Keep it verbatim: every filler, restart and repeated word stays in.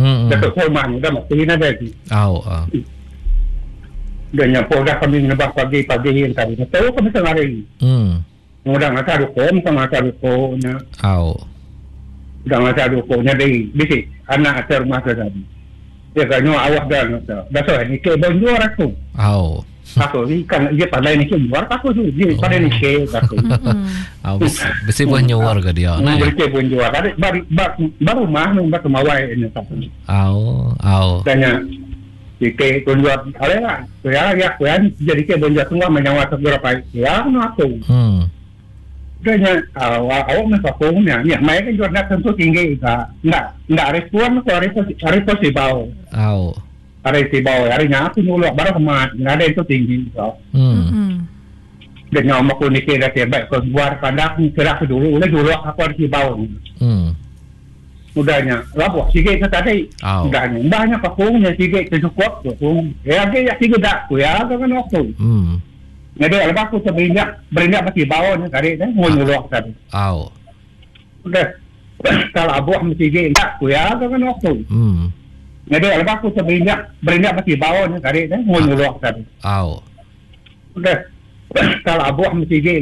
Hmm. Datuk Forman dah mesti nak lagi. Au. Oh. Dan yang poda kami ngebah pagi-pagi yang tadi. Tahu kami tengah hari. Hmm. Mudah ngata dukum, tengah ngata dukumnya. Au. Udah ngata dukumnya dari bisi anak atas rumah tadi. Dia kanya awak dah ngata. Dah so ni ke bonjor aku. Au. Aku ni kan dia pandai ni ke luar aku tu. Dia pandai ni ke aku. Au. Besi pun nyuar ke dia. Nah, beri bonjor. Ada baru baru mah nang batu mawai ini tak. Au. Au. Tanya Jika bonjor ada lah. Saya ya kan jadi ke bonjor semua menyawa seberapa. Ya aku. Hmm. Tanya awak awak mensapungnya. Ni mai kan jual nak tentu tinggi tak. Nak nak respon ko respon respon si bau. Au. Hari si bau hari aku nulak baru hemat. Nggak ada itu tinggi. So. Hmm. Dan yang aku ni kira terbaik kau buat pandak ni kira aku dulu. Udah dulu aku ada si bau. Hmm. Udahnya. Labuh sikit tadi. Au. Udahnya. Banyak pakungnya sikit cukup. Ya ke ya sikit tak. Ya kan waktu. Hmm. Jadi lepas aku seberinyak berinyak pasti bau ni tadi. Mau nulak tadi. Au. Udah. Kalau abuah mesti sikit tak. Ya kan waktu. Hmm. Jadi lepas aku seberinyak berinyak pasti bau ni tadi. Mau nulak tadi. Au. Udah. Kalau abuah mesti sikit